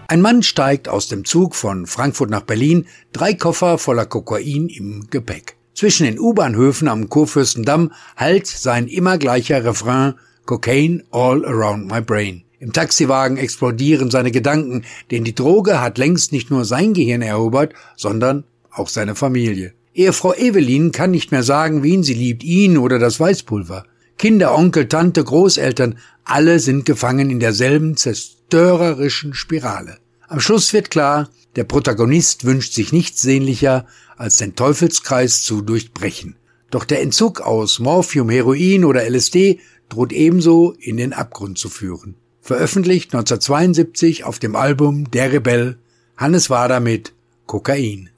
Ein Mann steigt aus dem Zug von Frankfurt nach Berlin, 3 Koffer voller Kokain im Gepäck. Zwischen den U-Bahnhöfen am Kurfürstendamm hallt sein immer gleicher Refrain Cocaine all around my brain. Im Taxiwagen explodieren seine Gedanken, denn die Droge hat längst nicht nur sein Gehirn erobert, sondern auch seine Familie. Ehefrau Evelyn kann nicht mehr sagen, wen sie liebt, ihn oder das Weißpulver. Kinder, Onkel, Tante, Großeltern, alle sind gefangen in derselben zerstörerischen Spirale. Am Schluss wird klar, der Protagonist wünscht sich nichts sehnlicher, als den Teufelskreis zu durchbrechen. Doch der Entzug aus Morphium, Heroin oder LSD droht ebenso in den Abgrund zu führen. Veröffentlicht 1972 auf dem Album Der Rebell, Hannes Wader mit Kokain.